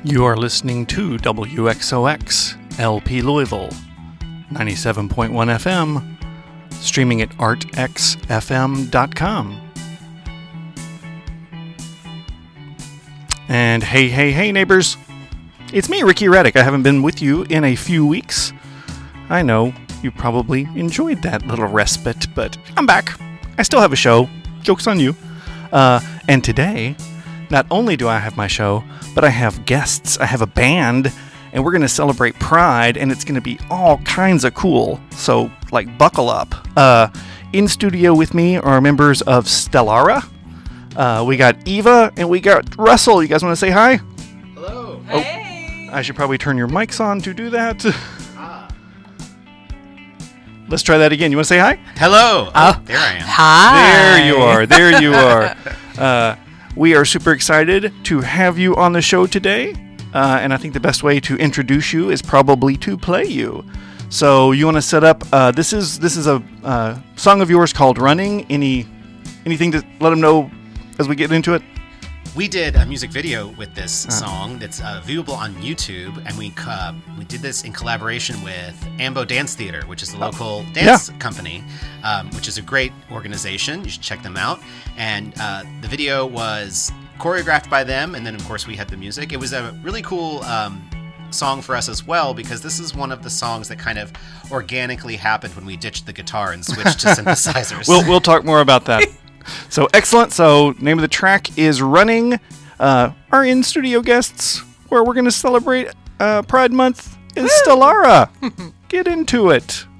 You are listening to WXOX LP Louisville, 97.1 FM, streaming at artxfm.com. And hey neighbors, it's me, Ricky Reddick. I haven't been with you in a few weeks. I know you probably enjoyed that little respite, but I'm back. I still have a show. Joke's on you. And today, not only do I have my show, but I have guests. I have a band, and we're going to celebrate Pride, and it's going to be all kinds of cool. So, buckle up. In studio with me are members of Stellara. We got Eva, and we got Russell. You guys want to say hi? Hello. Oh, Hey. I should probably turn your mics on to do that. Let's try that again. You want to say hi? Hello. Oh, there I am. Hi. There you are. We are super excited to have you on the show today. And I think the best way to introduce you is probably to play you. So you want to set up, this is a song of yours called Running. Anything to let them know as we get into it? We did a music video with this song that's viewable on YouTube, and we did this in collaboration with Ambo Dance Theater, which is a local dance company, which is a great organization. You should check them out. And the video was choreographed by them, and then of course we had the music. It was a really cool song for us as well, because this is one of the songs that kind of organically happened when we ditched the guitar and switched to synthesizers. We'll talk more about that. So excellent. So name of the track is Running. Our in-studio guests, where we're going to celebrate Pride Month, is Stellara. Get into it.